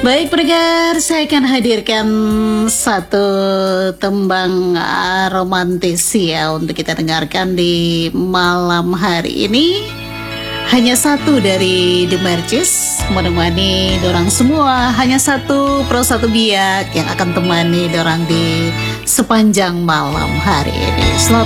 Baik pendengar, saya akan hadirkan satu tembang romantis ya untuk kita dengarkan di malam hari ini. Hanya satu dari The Mercis menemani dorang semua. Hanya satu pro satu biak yang akan temani dorang di sepanjang malam hari ini. Selamat